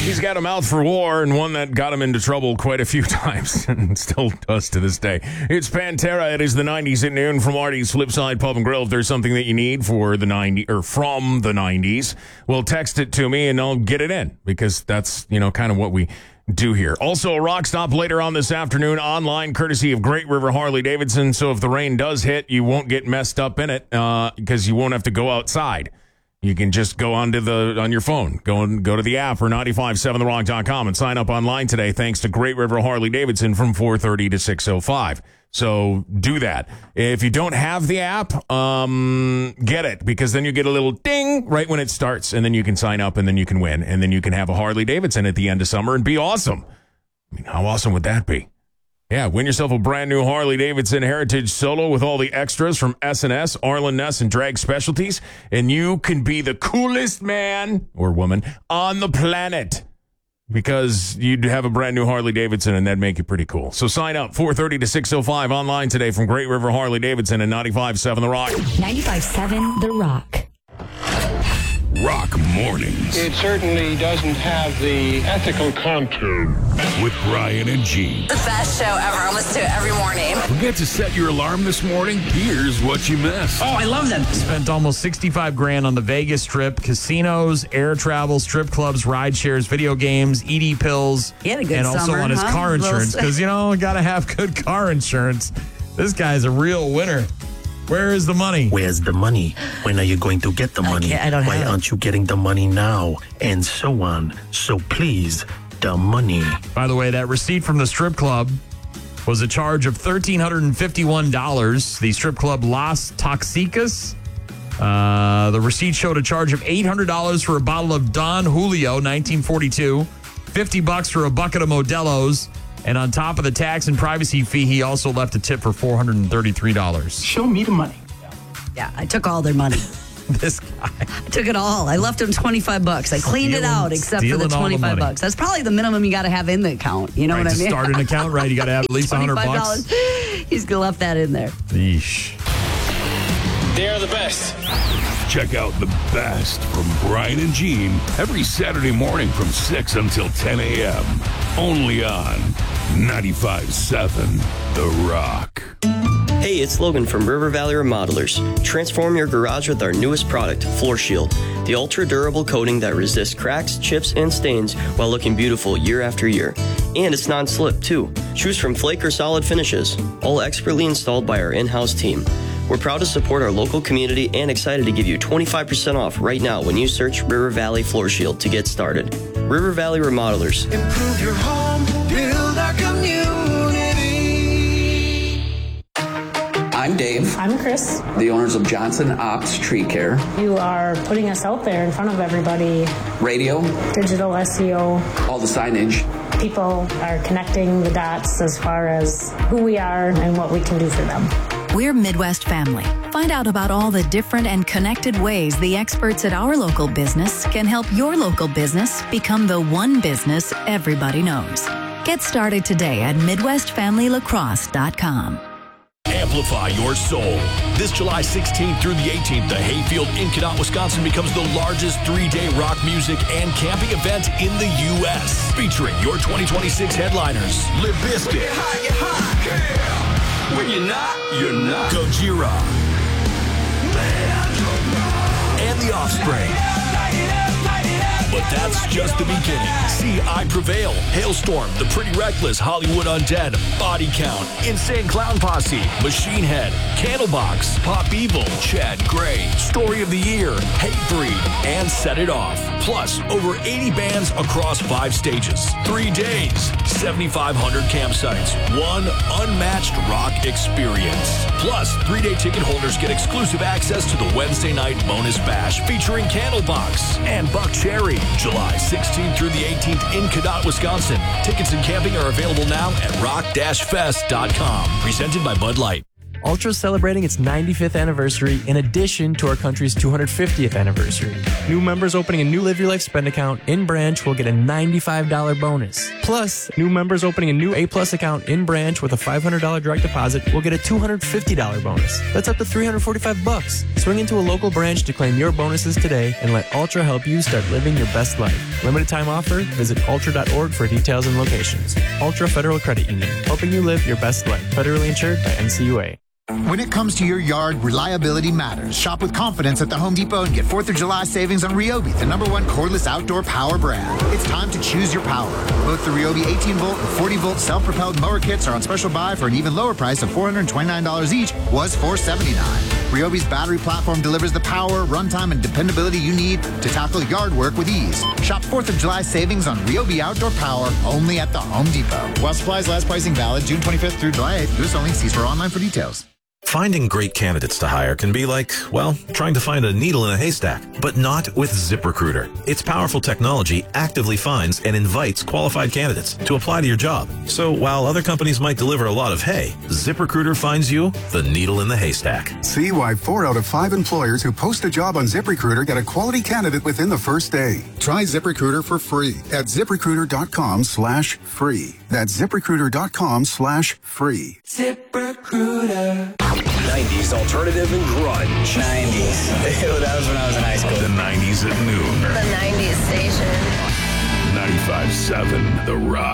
He's got a mouth for war, and one that got him into trouble quite a few times, and still does to this day. It's Pantera. It is the 90s at noon from Artie's Flipside Pub and Grill. If there's something that you need for the 90s or from the 90s, well, text it to me, and I'll get it in, because that's, kind of what we do here. Also, a rock stop later on this afternoon online, courtesy of Great River Harley-Davidson. So if the rain does hit, you won't get messed up in it, because you won't have to go outside. You can just go on your phone, go to the app or 957therock.com and sign up online today, thanks to Great River Harley-Davidson from 4:30 to 6:05. So do that. If you don't have the app, get it, because then you get a little ding right when it starts, and then you can sign up, and then you can win, and then you can have a Harley-Davidson at the end of summer and be awesome. I mean, how awesome would that be? Yeah, win yourself a brand new Harley-Davidson Heritage Solo with all the extras from S&S, Arlen Ness, and Drag Specialties, and you can be the coolest man or woman on the planet, because you'd have a brand new Harley-Davidson, and that'd make you pretty cool. So sign up, 4:30 to 6:05 online today from Great River Harley-Davidson and 95.7 The Rock. 95.7 The Rock. Rock Mornings. It certainly doesn't have the ethical content. With Brian and Gene. The best show ever. I listen to it every morning. Forget to set your alarm this morning? Here's what you missed. Oh, I love them. Spent almost $65,000 on the Vegas Strip, casinos, air travel, strip clubs, ride shares, video games, ED pills. He had a good and also summer, on his car insurance, because, got to have good car insurance. This guy's a real winner. Where is the money? Where's the money? When are you going to get the money? I don't Why have it. aren't you getting the money now? And so on. So please, the money. By the way, that receipt from the strip club was a charge of $1,351. The strip club Las Toxicas. The receipt showed a charge of $800 for a bottle of Don Julio, 1942, $50 for a bucket of Modelo's, and on top of the tax and privacy fee, he also left a tip for $433. Show me the money. Yeah, I took all their money. This guy. I took it all. I left them $25. I cleaned it out except for the $25. That's probably the minimum you got to have in the account. You know what I mean? To start an account, right? You got to have at least $100. He's left that in there. Yeesh. They're the best. Check out the best from Brian and Gene every Saturday morning from 6 until 10 a.m. Only on 95.7 The Rock. Hey, it's Logan from River Valley Remodelers. Transform your garage with our newest product, Floor Shield, the ultra-durable coating that resists cracks, chips, and stains while looking beautiful year after year. And it's non-slip, too. Choose from flake or solid finishes, all expertly installed by our in-house team. We're proud to support our local community and excited to give you 25% off right now when you search River Valley Floor Shield to get started. River Valley Remodelers. Improve your home, build our community. I'm Dave. I'm Chris. The owners of Johnson Ops Tree Care. You are putting us out there in front of everybody. Radio. Digital SEO. All the signage. People are connecting the dots as far as who we are and what we can do for them. We're Midwest Family. Find out about all the different and connected ways the experts at our local business can help your local business become the one business everybody knows. Get started today at MidwestFamilyLacrosse.com. Amplify your soul. This July 16th through the 18th, the Hayfield in Cadott, Wisconsin becomes the largest 3-day rock music and camping event in the U.S. Featuring your 2026 headliners, Limp Bizkit. When you're not, you're not. Gojira. And The Offspring. But that's just the beginning. See I Prevail, Hailstorm, The Pretty Reckless, Hollywood Undead, Body Count, Insane Clown Posse, Machine Head, Candlebox, Pop Evil, Chad Gray, Story of the Year, Hatebreed, and Set It Off. Plus, over 80 bands across 5 stages. 3 days, 7,500 campsites, one unmatched rock experience. Plus, 3-day ticket holders get exclusive access to the Wednesday night bonus bash featuring Candlebox and Buck Cherry. July 16th through the 18th in Cadott, Wisconsin. Tickets and camping are available now at rock-fest.com. Presented by Bud Light. Ultra is celebrating its 95th anniversary in addition to our country's 250th anniversary. New members opening a new Live Your Life spend account in branch will get a $95 bonus. Plus, new members opening a new A-Plus account in branch with a $500 direct deposit will get a $250 bonus. That's up to $345. Swing into a local branch to claim your bonuses today and let Ultra help you start living your best life. Limited time offer. Visit ultra.org for details and locations. Ultra Federal Credit Union, helping you live your best life. Federally insured by NCUA. When it comes to your yard, reliability matters. Shop with confidence at the Home Depot and get 4th of July savings on Ryobi, the #1 cordless outdoor power brand. It's time to choose your power. Both the Ryobi 18-volt and 40-volt self-propelled mower kits are on special buy for an even lower price of $429 each, was $479. Ryobi's battery platform delivers the power, runtime, and dependability you need to tackle yard work with ease. Shop 4th of July savings on Ryobi outdoor power only at the Home Depot. While supplies last, pricing valid June 25th through July 8th. US only. See store online for details. Finding great candidates to hire can be like, well, trying to find a needle in a haystack, but not with ZipRecruiter. Its powerful technology actively finds and invites qualified candidates to apply to your job. So while other companies might deliver a lot of hay, ZipRecruiter finds you the needle in the haystack. See why 4 out of 5 employers who post a job on ZipRecruiter get a quality candidate within the first day. Try ZipRecruiter for free at ZipRecruiter.com/free. That's ZipRecruiter.com/free. ZipRecruiter. 90s alternative and grunge. 90s. That was when I was in high school. The 90s at noon. The 90s station. 95.7 The Rock.